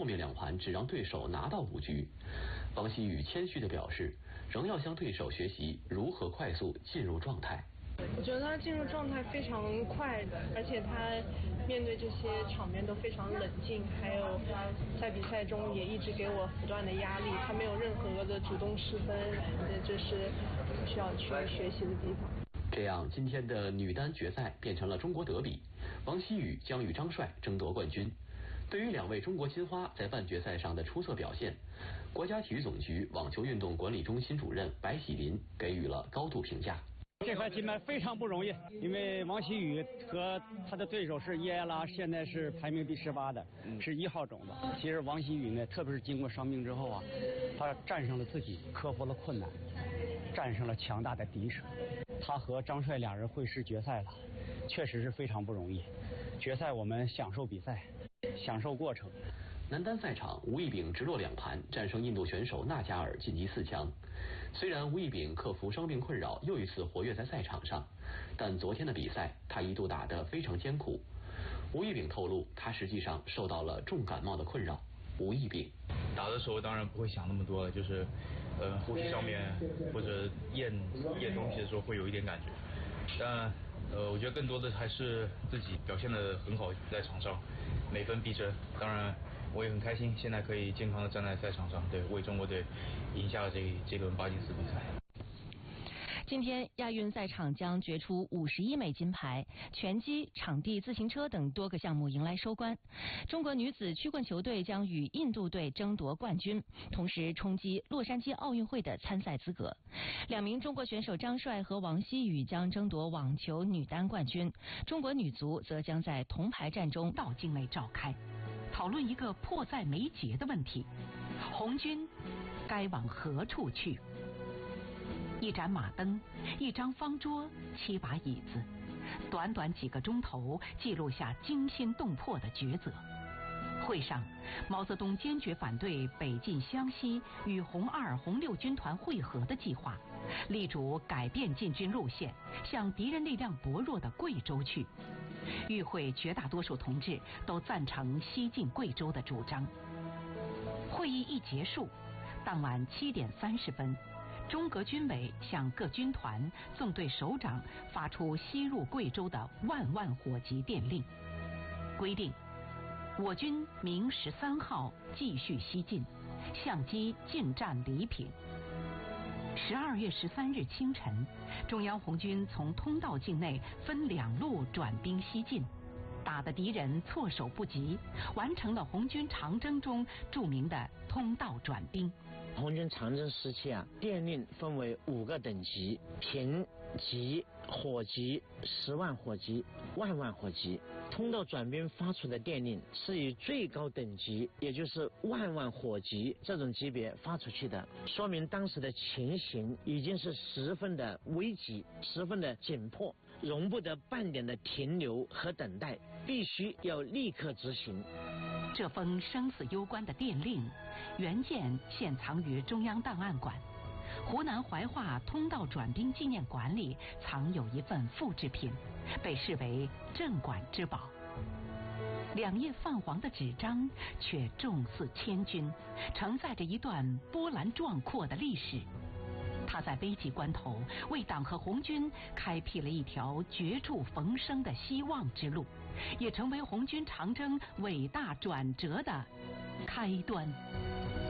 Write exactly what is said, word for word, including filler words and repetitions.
面两盘只让对手拿到五局。王希雨谦虚地表示，仍要向对手学习如何快速进入状态。 我觉得他进入状态非常快，而且他面对这些场面都非常冷静，还有在比赛中也一直给我不断的压力，他没有任何的主动失分，这是需要去学习的地方。 这样，今天的女单决赛变成了中国德比，王希雨将与张帅争夺冠军。对于两位中国金花在半决赛上的出色表现，国家体育总局网球运动管理中心主任白喜林给予了高度评价。 这块金牌非常不容易，因为王希雨和他的对手是叶拉，现在是排名第十八的，是一号种子。其实王希雨呢，特别是经过伤病之后啊，他战胜了自己，克服了困难，战胜了强大的敌手。他和张帅两人会师决赛了，确实是非常不容易。决赛我们享受比赛，享受过程。 男单赛场，吴亦丙直落两盘战胜印度选手纳加尔晋级四强。虽然吴亦丙克服伤病困扰，又一次活跃在赛场上，但昨天的比赛他一度打得非常艰苦。吴亦丙透露，他实际上受到了重感冒的困扰。吴亦丙打的时候当然不会想那么多了，就是呃呼吸上面或者咽咽东西的时候会有一点感觉，但呃我觉得更多的还是自己表现得很好，在场上每分必争。当然我也很开心，现在可以健康的站在赛场上，对，为中国队赢下了这这轮巴金斯比赛。 今天亚运赛场将决出五十一枚金牌，拳击、场地自行车等多个项目迎来收官。中国女子曲棍球队将与印度队争夺冠军，同时冲击洛杉矶奥运会的参赛资格。两名中国选手张帅和王希雨将争夺网球女单冠军，中国女足则将在铜牌战中到境内召开，讨论一个迫在眉睫的问题：红军该往何处去？一盏马灯，一张方桌，七把椅子，短短几个钟头，记录下惊心动魄的抉择。会上，毛泽东坚决反对北进湘西与红二、红六军团会合的计划，力主改变进军路线，向敌人力量薄弱的贵州去。与会绝大多数同志都赞成西进贵州的主张。会议一结束，当晚七点三十分。中革军委向各军团、纵队首长发出西入贵州的万万火急电令，规定我军明十三号继续西进，相机进占黎平。十二月十三日清晨，中央红军从通道境内分两路转兵西进，打得敌人措手不及，完成了红军长征中著名的通道转兵。 红军长征时期啊，电令分为五个等级：平级、火级、十万火级、万万火级。通道转兵发出的电令是以最高等级，也就是万万火级这种级别发出去的，说明当时的情形已经是十分的危急，十分的紧迫，容不得半点的停留和等待，必须要立刻执行。 这封生死攸关的电令原件现藏于中央档案馆，湖南怀化通道转兵纪念馆里藏有一份复制品，被视为镇馆之宝。两页泛黄的纸张却重似千钧，承载着一段波澜壮阔的历史。他在危急关头为党和红军开辟了一条绝处逢生的希望之路，也成为红军长征伟大转折的开端。